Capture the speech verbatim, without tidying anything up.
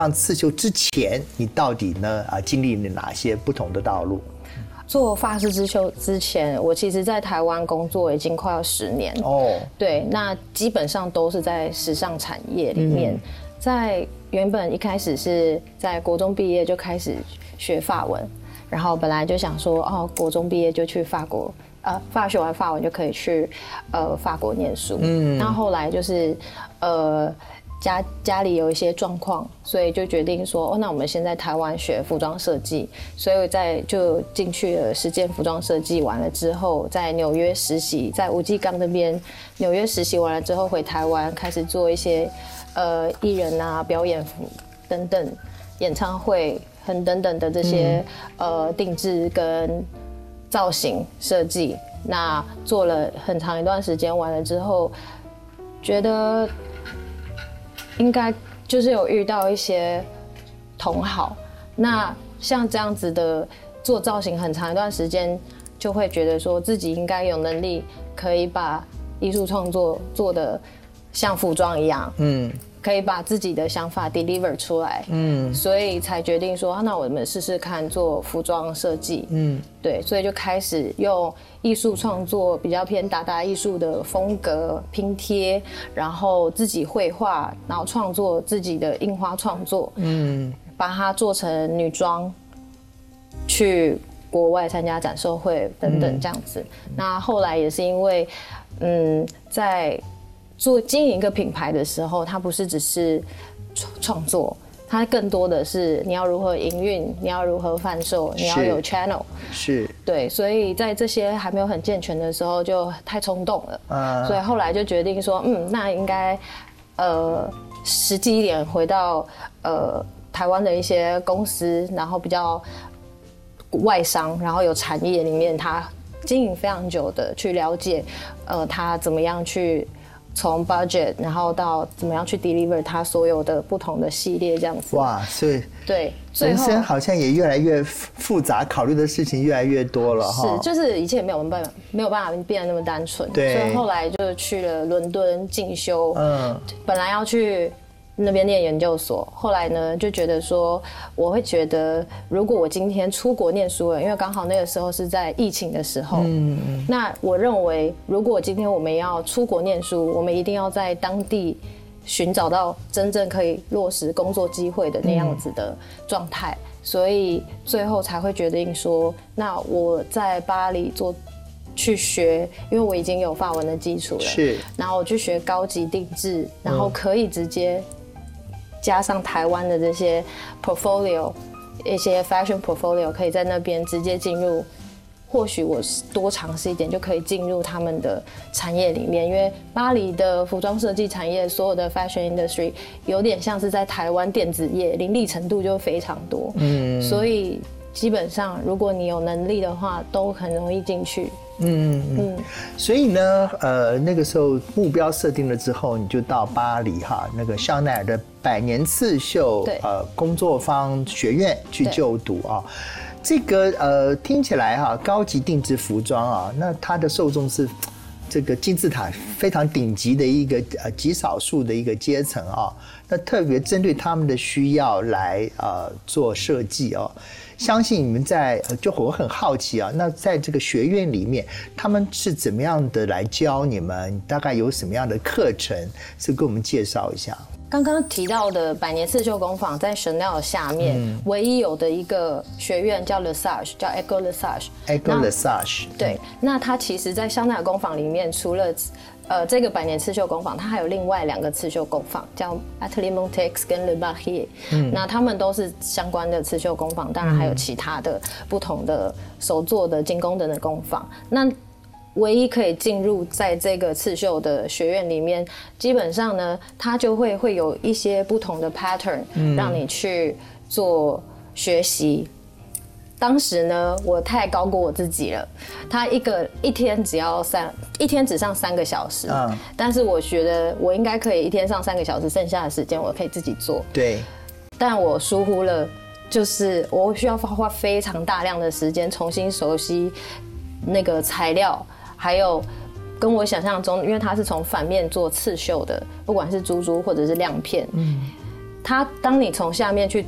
刺绣之前，你到底呢啊经历了哪些不同的道路？ 做法式刺绣之前，我其实在台湾工作已经快要十年哦。对，那基本上都是在时尚产业里面。嗯、在原本一开始是在国中毕业就开始学法文，然后本来就想说，哦，国中毕业就去法国，呃，法学完法文就可以去呃法国念书。嗯，那后来就是呃。家家里有一些状况，所以就决定说，哦，那我们先在台湾学服装设计，所以在就进去了实践服装设计。完了之后，在纽约实习，在吴继刚那边纽约实习完了之后，回台湾开始做一些呃艺人啊、表演等等、演唱会很等等的这些、嗯、呃定制跟造型设计。那做了很长一段时间，完了之后觉得。应该就是有遇到一些同好，那像这样子的做造型很长一段时间，就会觉得说自己应该有能力可以把艺术创作做得像服装一样，嗯，可以把自己的想法 deliver 出来，嗯，所以才决定说，啊、那我们试试看做服装设计，嗯，对，所以就开始用艺术创作比较偏达达艺术的风格拼贴，然后自己绘画，然后创作自己的印花创作，嗯，把它做成女装，去国外参加展售会等等这样子。嗯、那后来也是因为，嗯，在做经营一个品牌的时候，它不是只是创作，它更多的是你要如何营运，你要如何贩售，你要有 channel， 是， 对，所以在这些还没有很健全的时候，就太冲动了，啊、所以后来就决定说，嗯，那应该呃实际一点，回到呃台湾的一些公司，然后比较外商，然后有产业里面，它经营非常久的，去了解呃它怎么样去。从 budget， 然后到怎么样去 deliver 它所有的不同的系列这样子。 哇，所以对， 人生好像也越来越复杂，考虑的事情越来越多了哈。 是，就是一切没有办法，没有办法变得那么单纯。 对， 所以后来就去了伦敦进修。嗯，本来要去那边念研究所，后来呢就觉得说，我会觉得如果我今天出国念书了，因为刚好那个时候是在疫情的时候，嗯嗯，那我认为如果今天我们要出国念书，我们一定要在当地寻找到真正可以落实工作机会的那样子的状态，嗯、所以最后才会决定说，那我在巴黎做。去学，因为我已经有法文的基础了， 是， 然后我去学高级定制，然后可以直接加上台湾的这些 portfolio， 一些 fashion portfolio， 可以在那边直接进入。或许我多尝试一点就可以进入他们的产业里面，因为巴黎的服装设计产业，所有的 fashion industry 有点像是在台湾电子业，林立程度就非常多，嗯，所以基本上如果你有能力的话，都很容易进去。 嗯嗯，所以呢，呃，那个时候目标设定了之后，你就到巴黎哈，那个香奈儿的百年刺绣呃工作坊学院去就读啊。这个呃听起来哈，高级定制服装啊，那它的受众是这个金字塔非常顶级的一个呃极少数的一个阶层啊，那特别针对他们的需要来呃做设计哦。相信你们在就我很好奇啊，那在这个学院里面，他们是怎么样的来教你们？大概有什么样的课程？是给我们介绍一下。 刚刚提到的百年刺绣工坊在 Chanel 下面、嗯、唯一有的一个学院叫 Lesage， 叫 Ecole Lesage。Ecole Lesage。 对，那它其实在香奈儿工坊里面，除了呃这个百年刺绣工坊，它还有另外两个刺绣工坊，叫 Atelier Montex 跟 Le Barrier。嗯，那他们都是相关的刺绣工坊，当然还有其他的不同的手作的精工等的工坊。那唯一可以进入在这个刺绣的学院里面，基本上呢，它就会会有一些不同的 pattern，、嗯、让你去做学习。当时呢，我太高估我自己了。他一个一天只要三，一天只上三个小时，嗯，但是我觉得我应该可以一天上三个小时，剩下的时间我可以自己做。 对， 但我疏忽了，就是我需要花非常大量的时间重新熟悉那个材料。还有跟我想象中，因为它是从反面做刺绣的，不管是珠珠或者是亮片，嗯， 他当你从下面去